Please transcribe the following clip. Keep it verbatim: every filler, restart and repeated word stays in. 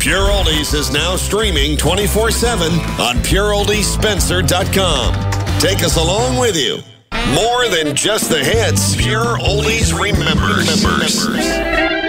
Pure Oldies is now streaming twenty-four seven on pure oldies spencer dot com. Take us along with you. More than just the hits, Pure Oldies remembers. remembers.